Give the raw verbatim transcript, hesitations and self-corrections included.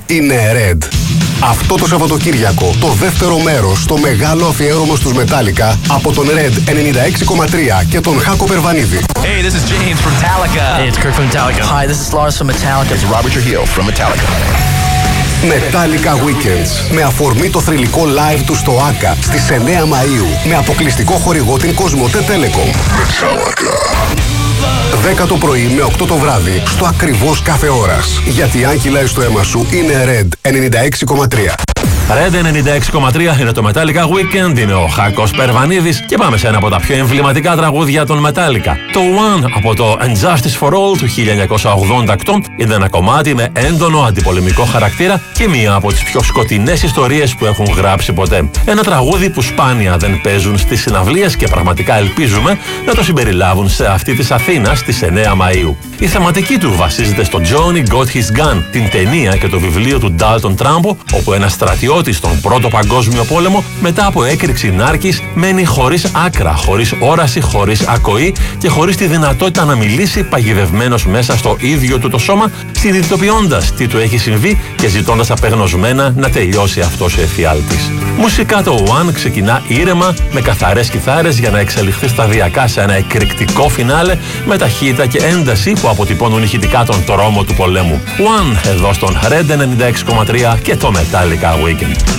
είναι Red. Αυτό το Σαββατοκύριακο, το δεύτερο μέρος στο μεγάλο αφιέρωμα στους Metallica από τον Red ενενήντα έξι κόμμα τρία και τον Χάκο Περβανίδη. Hey, this is James from Metallica. Hey, it's Kirk from Metallica. Hi, this is Lars from Metallica. It's Robert Trujillo from Metallica. Metallica Weekends. Με αφορμή το θρυλικό live του στο Άκα στις εννέα Μαΐου. Με αποκλειστικό χορηγό την Κοσμοτέ Telecom. Metallica. δέκα το πρωί με οκτώ το βράδυ στο ακριβώς κάθε ώρας. Γιατί αν κυλάει στο αίμα σου είναι Red ενενήντα έξι κόμμα τρία. Red ενενήντα έξι κόμμα τρία είναι το Metallica Weekend, είναι ο Χάκος Περβανίδης και πάμε σε ένα από τα πιο εμβληματικά τραγούδια των Metallica. Το One από το And Justice for All του χίλια εννιακόσια ογδόντα οκτώ είναι ένα κομμάτι με έντονο αντιπολεμικό χαρακτήρα και μία από τις πιο σκοτεινές ιστορίες που έχουν γράψει ποτέ. Ένα τραγούδι που σπάνια δεν παίζουν στις συναυλίες και πραγματικά ελπίζουμε να το συμπεριλάβουν σε αυτή της Αθήνας στις εννέα Μαΐου. Η θεματική του βασίζεται στο Johnny Got His Gun, την ταινία και το βιβλίο του Dalton Trumbo, όπου ένας στρατιώτης στον Πρώτο Παγκόσμιο Πόλεμο, μετά από έκρηξη νάρκης, μένει χωρίς άκρα, χωρίς όραση, χωρίς ακοή και χωρίς τη δυνατότητα να μιλήσει, παγιδευμένος μέσα στο ίδιο του το σώμα, συνειδητοποιώντας τι του έχει συμβεί και ζητώντας απεγνωσμένα να τελειώσει αυτός ο εφιάλτης. Μουσικά το One ξεκινά ήρεμα, με καθαρές κιθάρες για να εξελιχθεί σταδιακά σε ένα εκρηκτικό φινάλε με ταχύτητα και ένταση που αποτυπώνουν ηχητικά τον τρόμο του πολέμου. One εδώ στον Red ενενήντα έξι κόμμα τρία και το Metallica Weekend.